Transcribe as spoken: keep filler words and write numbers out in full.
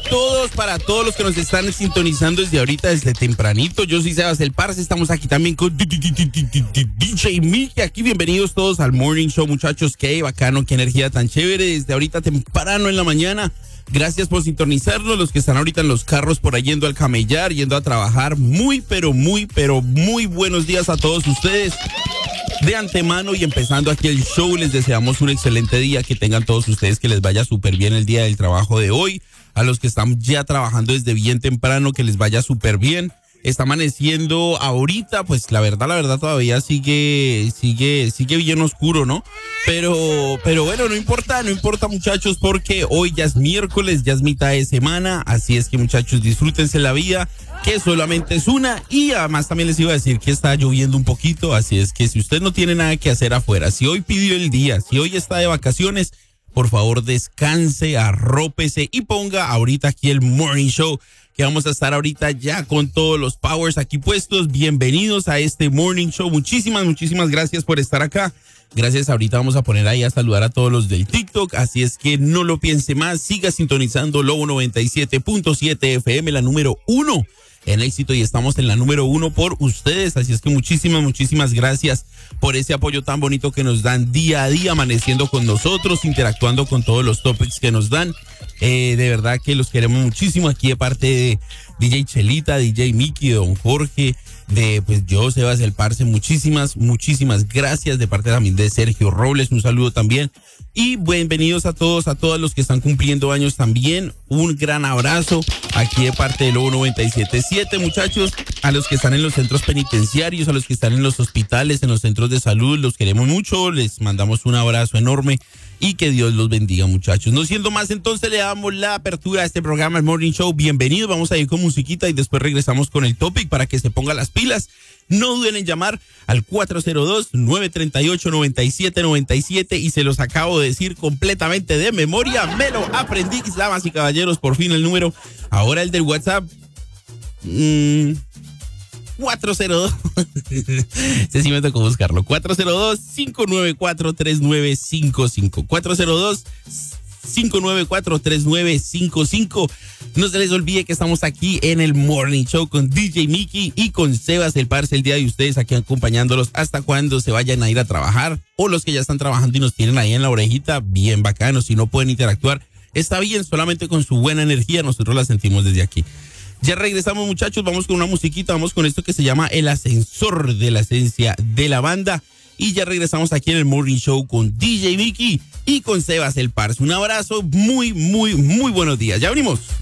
todos, para todos los que nos están sintonizando desde ahorita, desde tempranito. Yo soy Sebas el Parce, estamos aquí también con D J Mickey. Aquí bienvenidos todos al Morning Show, muchachos. Qué bacano, qué energía tan chévere desde ahorita temprano en la mañana. Gracias por sintonizarnos, los que están ahorita en los carros por ahí yendo al camellar, yendo a trabajar. Muy, pero muy, pero muy buenos días a todos ustedes. De antemano y empezando aquí el show, les deseamos un excelente día, que tengan todos ustedes, que les vaya súper bien el día del trabajo de hoy. A los que están ya trabajando desde bien temprano, que les vaya súper bien. Está amaneciendo ahorita, pues la verdad, la verdad todavía sigue, sigue, sigue bien oscuro, ¿no? Pero, pero bueno, no importa, no importa, muchachos, porque hoy ya es miércoles, ya es mitad de semana, así es que, muchachos, disfrútense la vida, que solamente es una, y además también les iba a decir que está lloviendo un poquito, así es que si usted no tiene nada que hacer afuera, si hoy pidió el día, si hoy está de vacaciones, por favor descanse, arrópese y ponga ahorita aquí el Morning Show, que vamos a estar ahorita ya con todos los powers aquí puestos. Bienvenidos a este Morning Show. Muchísimas, muchísimas gracias por estar acá. Gracias, ahorita vamos a poner ahí a saludar a todos los del TikTok, así es que no lo piense más, siga sintonizando Lobo noventa y siete punto siete F M, la número uno en éxito, y estamos en la número uno por ustedes, así es que muchísimas, muchísimas gracias por ese apoyo tan bonito que nos dan día a día, amaneciendo con nosotros, interactuando con todos los topics que nos dan. Eh, de verdad que los queremos muchísimo aquí de parte de D J Chelita, D J Mickey, de Don Jorge, de pues yo, Sebas el Parce. Muchísimas, muchísimas gracias de parte también de Sergio Robles, un saludo también. Y bienvenidos a todos, a todos los que están cumpliendo años también. Un gran abrazo aquí de parte de Lobo noventa y siete punto siete, muchachos. A los que están en los centros penitenciarios, a los que están en los hospitales, en los centros de salud, los queremos mucho. Les mandamos un abrazo enorme y que Dios los bendiga, muchachos. No siendo más, entonces le damos la apertura a este programa, el Morning Show. Bienvenidos, vamos a ir con musiquita y después regresamos con el topic para que se ponga las pilas. No duden en llamar al cuatro cero dos, nueve tres ocho, nueve siete nueve siete y se los acabo de decir completamente de memoria. Me lo aprendí, damas y caballeros, por fin el número. Ahora el del WhatsApp. Mmm... cuatro cero dos Ese sí me tocó buscarlo. cuatro cero dos, cinco nueve cuatro, tres nueve cinco cinco. cuatro cero dos, cinco nueve cuatro, tres nueve cinco cinco. No se les olvide que estamos aquí en el Morning Show con D J Mickey y con Sebas el Parce, el día de ustedes, aquí acompañándolos hasta cuando se vayan a ir a trabajar, o los que ya están trabajando y nos tienen ahí en la orejita, bien bacanos. Si no pueden interactuar, está bien, solamente con su buena energía nosotros la sentimos desde aquí. Ya regresamos, muchachos, vamos con una musiquita, vamos con esto que se llama El Ascensor, de la esencia de la banda, y ya regresamos aquí en el Morning Show con D J Mickey y con Sebas el Parce. Un abrazo, muy, muy, muy buenos días, ya venimos.